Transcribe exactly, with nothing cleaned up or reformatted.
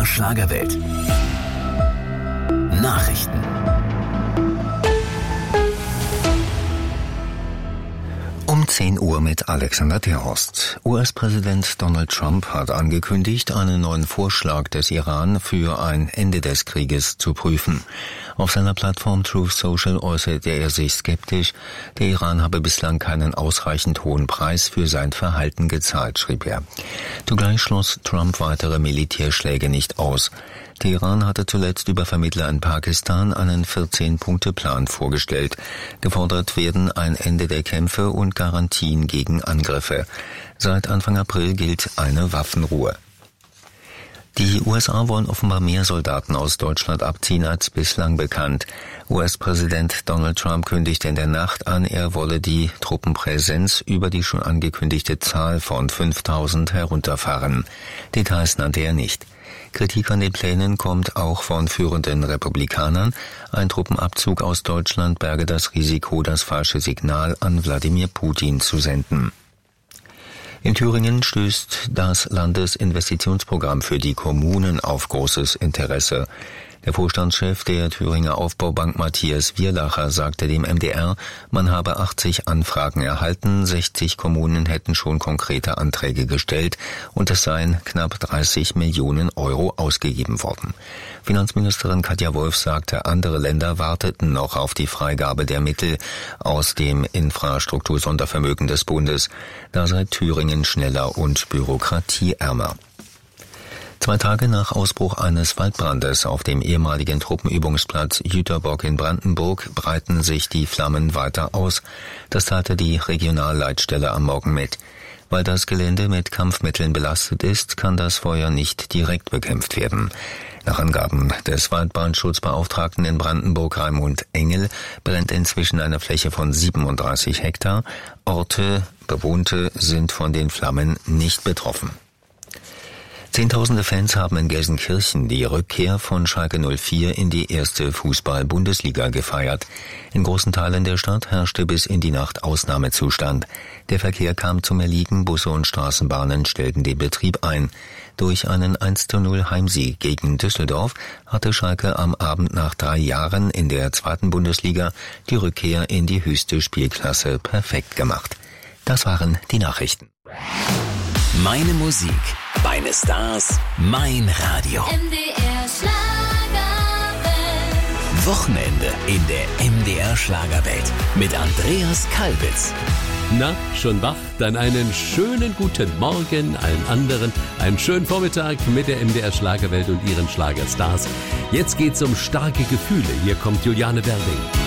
Schlagerwelt. Nachrichten. Um zehn Uhr mit Alexander Terhorst. U S-Präsident Donald Trump hat angekündigt, einen neuen Vorschlag des Iran für ein Ende des Krieges zu prüfen. Auf seiner Plattform Truth Social äußerte er sich skeptisch. Der Iran habe bislang keinen ausreichend hohen Preis für sein Verhalten gezahlt, schrieb er. Zugleich schloss Trump weitere Militärschläge nicht aus. Teheran hatte zuletzt über Vermittler in Pakistan einen vierzehn-Punkte-Plan vorgestellt. Gefordert werden ein Ende der Kämpfe und Garantien gegen Angriffe. Seit Anfang April gilt eine Waffenruhe. Die U S A wollen offenbar mehr Soldaten aus Deutschland abziehen als bislang bekannt. U S-Präsident Donald Trump kündigte in der Nacht an, er wolle die Truppenpräsenz über die schon angekündigte Zahl von fünftausend herunterfahren. Details nannte er nicht. Kritik an den Plänen kommt auch von führenden Republikanern. Ein Truppenabzug aus Deutschland berge das Risiko, das falsche Signal an Wladimir Putin zu senden. In Thüringen stößt das Landesinvestitionsprogramm für die Kommunen auf großes Interesse. Der Vorstandschef der Thüringer Aufbaubank Matthias Wierlacher sagte dem M D R, man habe achtzig Anfragen erhalten, sechzig Kommunen hätten schon konkrete Anträge gestellt und es seien knapp dreißig Millionen Euro ausgegeben worden. Finanzministerin Katja Wolf sagte, andere Länder warteten noch auf die Freigabe der Mittel aus dem Infrastruktursondervermögen des Bundes. Da sei Thüringen schneller und bürokratieärmer. Zwei Tage nach Ausbruch eines Waldbrandes auf dem ehemaligen Truppenübungsplatz Jüterbock in Brandenburg breiten sich die Flammen weiter aus. Das teilte die Regionalleitstelle am Morgen mit. Weil das Gelände mit Kampfmitteln belastet ist, kann das Feuer nicht direkt bekämpft werden. Nach Angaben des Waldbrandschutzbeauftragten in Brandenburg, Raimund Engel, brennt inzwischen eine Fläche von siebenunddreißig Hektar. Orte, Bewohnte sind von den Flammen nicht betroffen. Zehntausende Fans haben in Gelsenkirchen die Rückkehr von Schalke null vier in die erste Fußball-Bundesliga gefeiert. In großen Teilen der Stadt herrschte bis in die Nacht Ausnahmezustand. Der Verkehr kam zum Erliegen, Busse und Straßenbahnen stellten den Betrieb ein. Durch einen eins zu null Heimsieg gegen Düsseldorf hatte Schalke am Abend nach drei Jahren in der zweiten Bundesliga die Rückkehr in die höchste Spielklasse perfekt gemacht. Das waren die Nachrichten. Meine Musik, meine Stars, mein Radio. M D R Schlagerwelt. Wochenende in der M D R Schlagerwelt mit Andreas Kalbitz. Na, schon wach? Dann einen schönen guten Morgen, allen anderen einen schönen Vormittag mit der M D R Schlagerwelt und ihren Schlagerstars. Jetzt geht's um starke Gefühle. Hier kommt Juliane Werding.